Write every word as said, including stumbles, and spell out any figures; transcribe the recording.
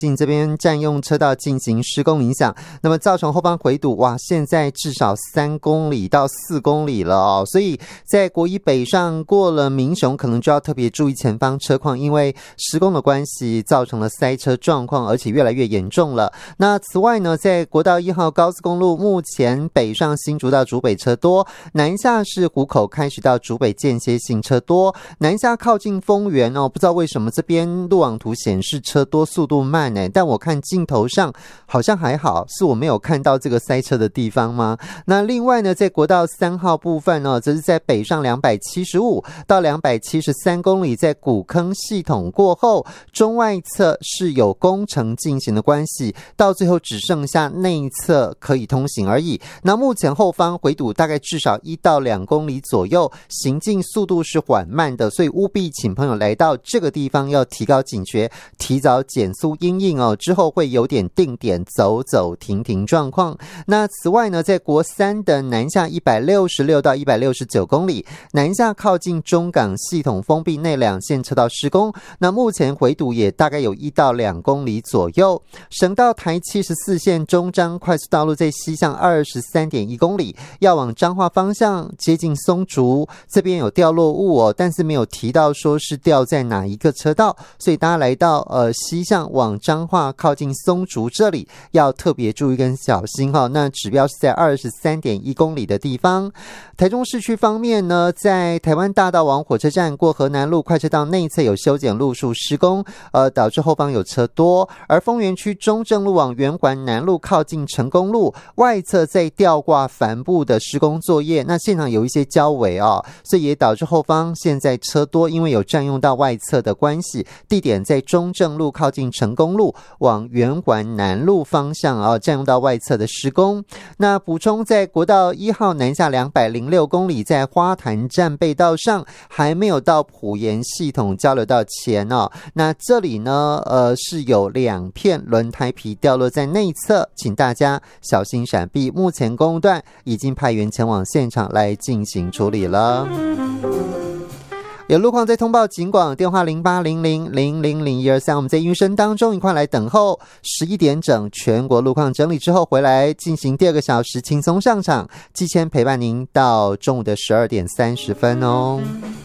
进这边占用车道进行施工影响，那么造成后方回堵，哇，现在至少三公里到四公里了哦，所以在国一北上过了民雄，可能就要特别注意前方车况，因为施工的关系造成了塞车状况，而且越来越严重了。那此外呢，在国道一号高速公路目前北上新竹到竹北车多，南下是湖口开始到竹北间歇性车多，南下靠近丰原哦，不知道为什么这边路网图显示车多速度慢，但我看镜头上好像还好，是我没有看到这个塞车的地方吗？那另外呢，在国道三号部分呢，则是在北上两百七十五到两百七十三公里，在古坑系统过后，中外侧是有工程进行的关系，到最后只剩下内侧可以通行而已。那目前后方回堵大概至少一到两公里左右，行进速度是缓慢的，所以务必请朋友来到这个地方要提高警觉，提早减速因应哦，之后会有点定点走走停停状况。那此外呢，在国三的南下一百六十六到一百六十九公里，南下靠近中港系统封闭内两线车道施工，那目前回堵也大概有一到两公里左右。省道台七十四线中彰快速道路在西向二十三点一公里，要往彰化方向接近松竹，这边有掉落物哦，但是没有提到说是掉在哪一个车道，所以大家来到呃西向往彰化靠近松竹这里要特别注意跟小心哈、哦。那指标是在二十三点一公里的地方。台中市区方面呢，在台湾大道往火车站过河南路快车道内侧有修剪路树施工，呃，导致后方有车多。而丰原区中正路往圆环南路靠近成功路外侧在吊挂帆布的施工作业，那现场有一些交围哦，所以也导致后方现在车多，因为有占用到外侧的关系。地点在中正路靠近成功路往圆环南路方向啊、哦，占用到外侧的施工。那补充，在国道一号南下两百零六公里，在花坛站背道上还没有到埔盐系统交流道前哦。那这里呢，呃，是有两片轮胎皮掉落在内侧，请大家小心闪避。目前公路段已经派员前往现场来进行处理了。有路况在通报警广，电话零八零零零零零一二三。我们在音乐声当中一块来等候十一点整全国路况整理之后，回来进行第二个小时轻松上场，季谦陪伴您到中午的十二点三十分哦。